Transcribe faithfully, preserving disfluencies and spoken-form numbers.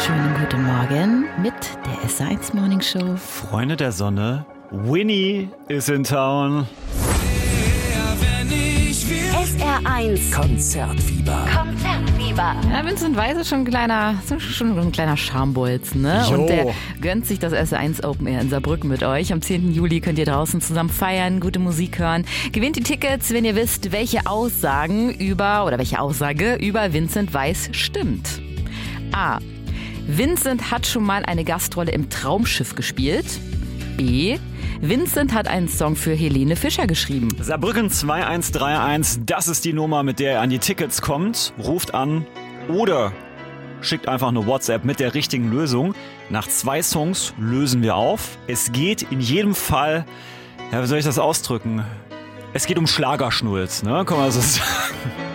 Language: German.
wunderschönen guten Morgen mit der S eins Morning Show. Freunde der Sonne, Winnie ist in town. S R eins Konzertfieber. Konzertfieber. Ja, Vincent Weiss ist schon ein kleiner, schon ein kleiner Schambolzen, ne? Jo. Und der gönnt sich das S R eins Open Air in Saarbrücken mit euch. Am zehnten Juli könnt ihr draußen zusammen feiern, gute Musik hören. Gewinnt die Tickets, wenn ihr wisst, welche Aussagen über oder welche Aussage über Vincent Weiss stimmt. A. Vincent hat schon mal eine Gastrolle im Traumschiff gespielt. B. Vincent hat einen Song für Helene Fischer geschrieben. Saarbrücken zwei eins drei eins, das ist die Nummer, mit der ihr an die Tickets kommt. Ruft an oder schickt einfach eine WhatsApp mit der richtigen Lösung. Nach zwei Songs lösen wir auf. Es geht in jedem Fall, ja, wie soll ich das ausdrücken? Es geht um Schlagerschnulz, ne? Kann man so sagen.